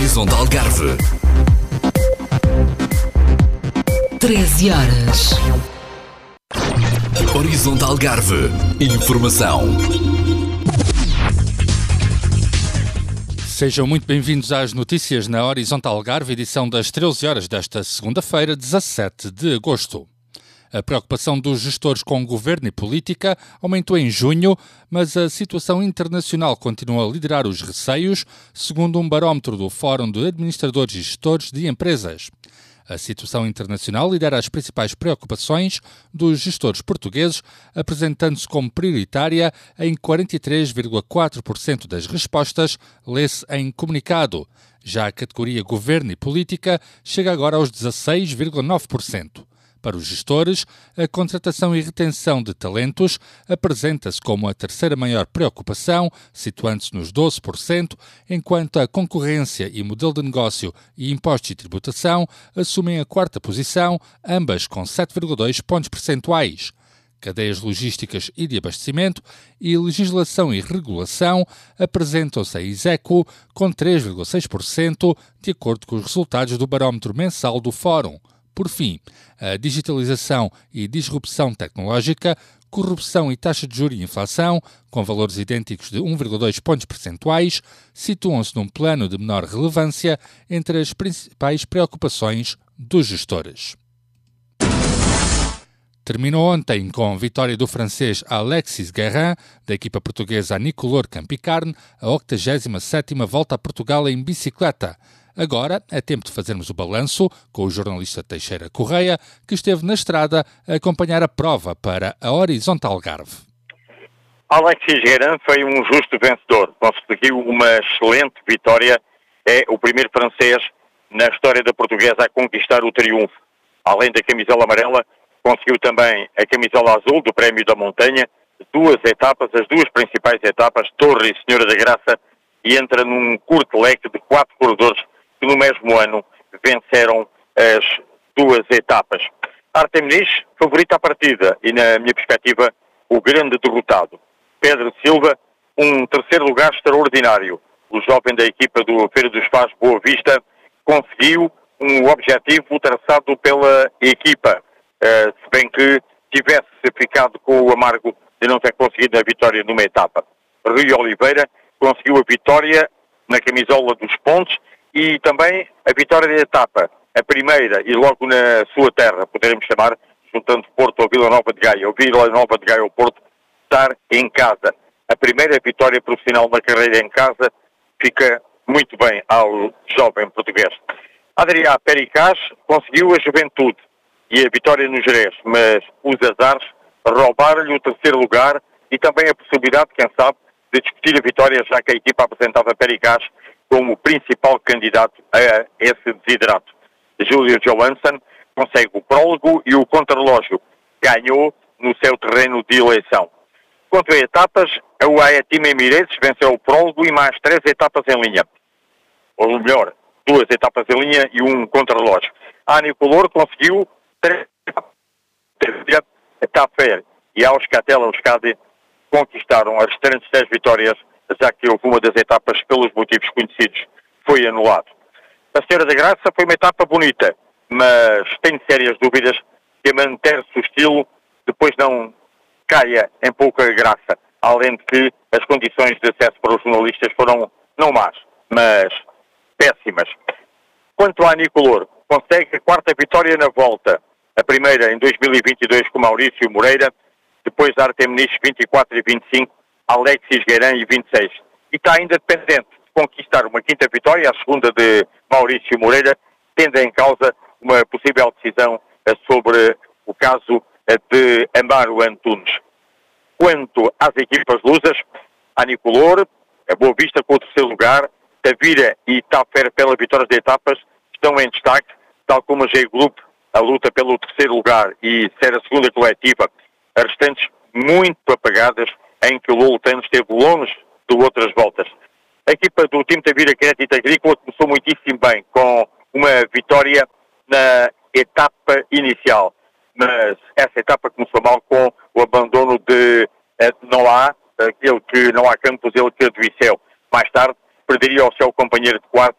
Horizonte Algarve. 13 horas. Horizonte Algarve. Informação. Sejam muito bem-vindos às notícias na Horizonte Algarve, edição das 13 horas desta segunda-feira, 17 de agosto. A preocupação dos gestores com o governo e política aumentou em junho, mas a situação internacional continua a liderar os receios, segundo um barómetro do Fórum de Administradores e Gestores de Empresas. A situação internacional lidera as principais preocupações dos gestores portugueses, apresentando-se como prioritária em 43,4% das respostas, lê-se em comunicado. Já a categoria Governo e Política chega agora aos 16,9%. Para os gestores, a contratação e retenção de talentos apresenta-se como a terceira maior preocupação, situando-se nos 12%, enquanto a concorrência e modelo de negócio e impostos e tributação assumem a quarta posição, ambas com 7,2 pontos percentuais. Cadeias logísticas e de abastecimento e legislação e regulação apresentam-se a execo com 3,6%, de acordo com os resultados do barómetro mensal do Fórum. Por fim, a digitalização e disrupção tecnológica, corrupção e taxa de juros e inflação, com valores idênticos de 1,2 pontos percentuais, situam-se num plano de menor relevância entre as principais preocupações dos gestores. Terminou ontem com a vitória do francês Alexis Guérin, da equipa portuguesa Nicolor Campicarne, a 87ª volta a Portugal em bicicleta. Agora é tempo de fazermos o balanço com o jornalista Teixeira Correia, que esteve na estrada a acompanhar a prova para a Horizonte Algarve. Alexis Guérin foi um justo vencedor. Conseguiu uma excelente vitória. É o primeiro francês na história da portuguesa a conquistar o triunfo. Além da camisola amarela, conseguiu também a camisola azul do Prémio da Montanha, duas etapas, as duas principais etapas, Torre e Senhora da Graça, e entra num curto leque de 4 corredores que no mesmo ano venceram as duas etapas. Artem Muniz, favorito à partida e, na minha perspectiva, o grande derrotado. Pedro Silva, um terceiro lugar extraordinário. O jovem da equipa do Feira dos Faz Boa Vista conseguiu um objetivo traçado pela equipa, se bem que tivesse ficado com o amargo de não ter conseguido a vitória numa etapa. Rui Oliveira conseguiu a vitória na camisola dos pontos e também a vitória da etapa, a primeira e logo na sua terra, poderemos chamar, juntando Porto ao Vila Nova de Gaia, ou Vila Nova de Gaia ao Porto, estar em casa. A primeira vitória profissional na carreira em casa fica muito bem ao jovem português. Adrià Pericaz conseguiu a juventude e a vitória no Jerez, mas os azares roubaram-lhe o terceiro lugar e também a possibilidade, quem sabe, de discutir a vitória, já que a equipa apresentava Pericaz como principal candidato a esse desidrato. Júlio Johansson consegue o prólogo e o contrarrelógio. Ganhou no seu terreno de eleição. Quanto a etapas, a UAE Team Emirates venceu o prólogo e mais 3 etapas em linha. Ou melhor, 2 etapas em linha e um contrarrelógio. A Nicolor conseguiu 3 etapas. A Tafer e a Euskaltel Euskadi conquistaram as restantes 10 vitórias, já que houve uma das etapas, pelos motivos conhecidos, foi anulado. A Senhora da Graça foi uma etapa bonita, mas tenho sérias dúvidas que a manter-se o estilo depois não caia em pouca graça, além de que as condições de acesso para os jornalistas foram não más, mas péssimas. Quanto à Nicolor, consegue a 4ª vitória na volta, a primeira em 2022 com Maurício Moreira, depois Artem Muniz 24 e 25, Alexis Guérin e 26. E está ainda dependente de conquistar uma 5ª vitória, a segunda de Maurício Moreira, tendo em causa uma possível decisão sobre o caso de Amaro Antunes. Quanto às equipas lusas, a Nicolor, a Boa Vista com o terceiro lugar, Tavira e Tafer pela vitória de etapas estão em destaque, tal como a G-Group, a luta pelo terceiro lugar e ser a segunda coletiva, as restantes muito apagadas, em que o Lolotano esteve longe de outras voltas. A equipa do time Tavira Crédito Agrícola começou muitíssimo bem, com uma vitória na etapa inicial. Mas essa etapa começou mal com o abandono de Noah, aquele que não há campos, ele que adoeceu. Mais tarde, perderia ao seu companheiro de quarto,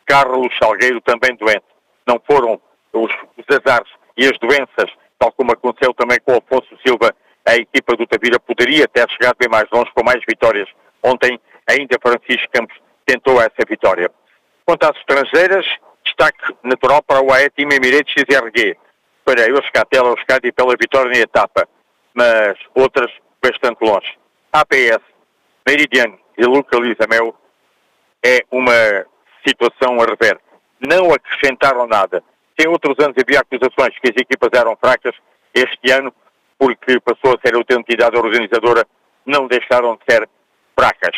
Carlos Salgueiro também doente. Não foram os azares e as doenças, tal como aconteceu também com o Afonso Silva, a equipa do Tavira poderia ter chegado bem mais longe com mais vitórias. Ontem ainda Francisco Campos tentou essa vitória. Quanto às estrangeiras, destaque natural para o AE Team Emirates XRG, para Euskaltel, Euskadi pela vitória na etapa, mas outras bastante longe. APS, Meridian e Localiza Mel é uma situação a rever. Não acrescentaram nada. Em outros anos havia acusações que as equipas eram fracas. Este ano, porque passou a ser outra entidade organizadora, não deixaram de ser fracas.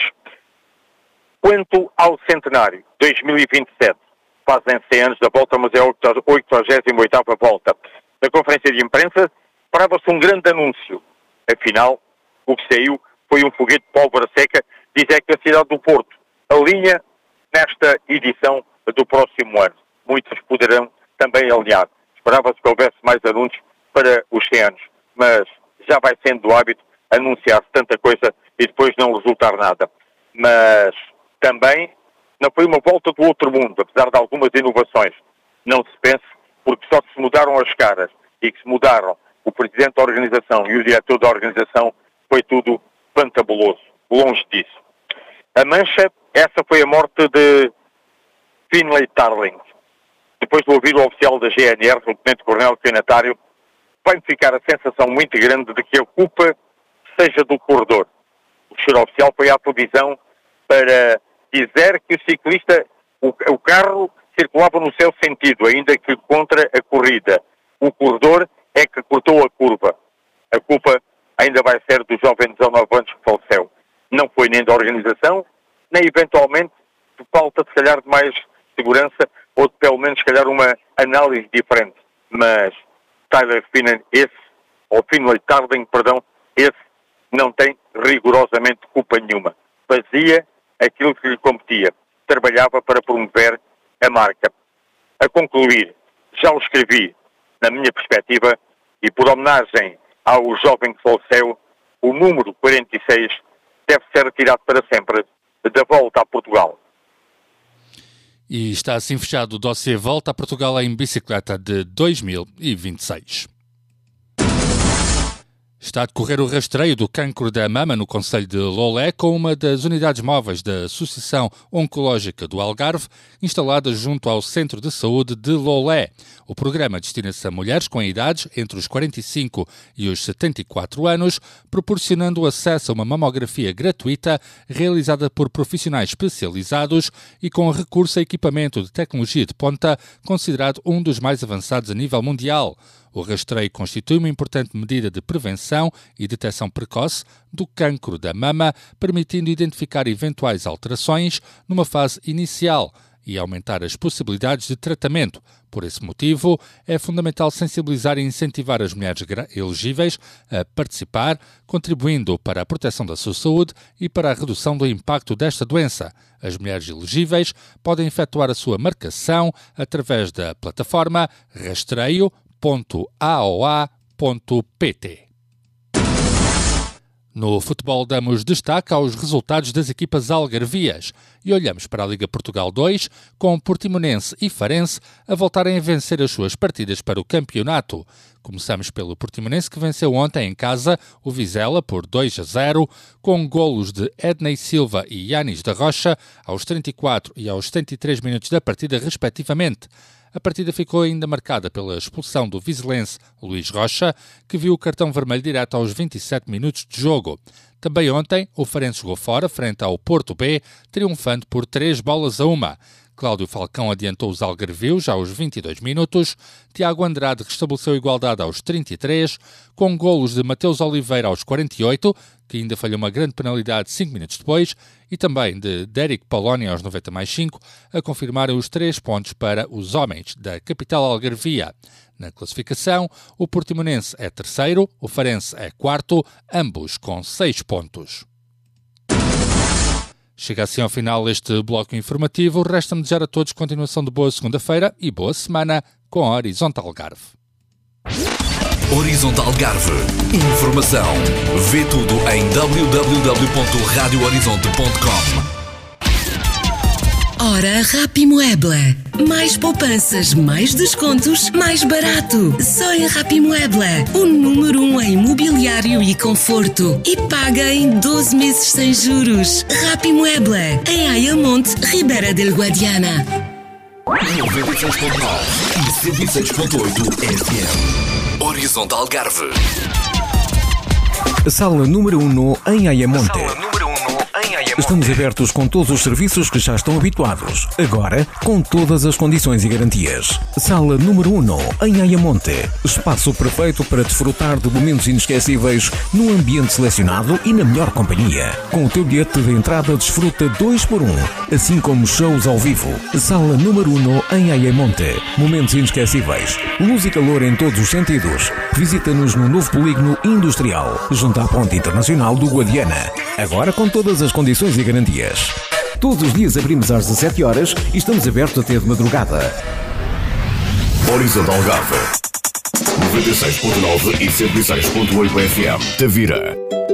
Quanto ao centenário, 2027, fazem 100 anos da volta, mas é a 88ª volta. Na conferência de imprensa, esperava-se um grande anúncio. Afinal, o que saiu foi um foguete de pólvora seca, dizer que a cidade do Porto alinha nesta edição do próximo ano. Muitos poderão também alinhar. Esperava-se que houvesse mais anúncios para os 100 anos, mas já vai sendo do hábito anunciar-se tanta coisa e depois não resultar nada. Mas também não foi uma volta do outro mundo, apesar de algumas inovações. Não se pense, porque só se mudaram as caras e que se mudaram o presidente da organização e o diretor da organização, foi tudo fantabuloso, longe disso. A mancha, essa foi a morte de Finlay Tarling. Depois de ouvir o oficial da GNR, o tenente-coronel destinatário, vai-me ficar a sensação muito grande de que a culpa seja do corredor. O senhor oficial foi à televisão para dizer que o ciclista, o carro circulava no seu sentido, ainda que contra a corrida. O corredor é que cortou a curva. A culpa ainda vai ser do jovem de 19 anos que faleceu. Não foi nem da organização, nem eventualmente de falta, se calhar, de mais segurança, ou de pelo menos, se calhar, uma análise diferente. Mas Tyler Finlay, Finlay Tarling, esse não tem rigorosamente culpa nenhuma. Fazia aquilo que lhe competia. Trabalhava para promover a marca. A concluir, já o escrevi, na minha perspectiva, e por homenagem ao jovem que faleceu, o número 46 deve ser retirado para sempre da volta a Portugal. E está assim fechado o dossiê Volta a Portugal em Bicicleta de 2026. Está a decorrer o rastreio do cancro da mama no concelho de Lolé com uma das unidades móveis da Associação Oncológica do Algarve, instalada junto ao Centro de Saúde de Lolé. O programa destina-se a mulheres com idades entre os 45 e os 74 anos, proporcionando acesso a uma mamografia gratuita realizada por profissionais especializados e com recurso a equipamento de tecnologia de ponta, considerado um dos mais avançados a nível mundial. O rastreio constitui uma importante medida de prevenção e detecção precoce do cancro da mama, permitindo identificar eventuais alterações numa fase inicial e aumentar as possibilidades de tratamento. Por esse motivo, é fundamental sensibilizar e incentivar as mulheres elegíveis a participar, contribuindo para a proteção da sua saúde e para a redução do impacto desta doença. As mulheres elegíveis podem efetuar a sua marcação através da plataforma rastreio.aoa.pt. No futebol damos destaque aos resultados das equipas algarvias e olhamos para a Liga Portugal 2, com Portimonense e Farense a voltarem a vencer as suas partidas para o campeonato. Começamos pelo Portimonense, que venceu ontem em casa o Vizela por 2-0, com golos de Ednei Silva e Yanis da Rocha aos 34 e aos 73 minutos da partida, respectivamente. A partida ficou ainda marcada pela expulsão do vizelense Luís Rocha, que viu o cartão vermelho direto aos 27 minutos de jogo. Também ontem, o Farense jogou fora, frente ao Porto B, triunfando por 3-1. Cláudio Falcão adiantou os algarvios aos 22 minutos, Tiago Andrade restabeleceu a igualdade aos 33, com golos de Mateus Oliveira aos 48, que ainda falhou uma grande penalidade 5 minutos depois, e também de Dérico Polónia aos 90+5, a confirmarem os 3 pontos para os homens da capital algarvia. Na classificação, o Portimonense é terceiro, o Farense é quarto, ambos com 6 pontos. Chega assim ao final este bloco informativo. Resta-me desejar a todos continuação de boa segunda-feira e boa semana com a Horizonte Algarve. Horizonte Algarve. Informação. Vê tudo em www.radiohorizonte.com. Hora Rapimueble. Mais poupanças, mais descontos, mais barato. Só em Rapimueble, o número 1 em mobiliário e conforto. E paga em 12 meses sem juros. Rapimueble, em Ayamonte, Ribeira del Guadiana. 96.9 e 106.8 FM. Horizontal Algarve. Sala número 1 em Ayamonte. Estamos abertos com todos os serviços que já estão habituados. Agora, com todas as condições e garantias. Sala número 1 em Ayamonte. Espaço perfeito para desfrutar de momentos inesquecíveis num ambiente selecionado e na melhor companhia. Com o teu bilhete de entrada desfruta 2x1, assim como shows ao vivo. Sala número 1 em Ayamonte. Momentos inesquecíveis. Luz e calor em todos os sentidos. Visita-nos no novo polígono industrial, junto à Ponte Internacional do Guadiana. Agora com todas as condições e garantias. Todos os dias abrimos às 17 horas e estamos abertos até de madrugada. Horizontal Algarve. 96.9 e 106.8 FM. Tavira.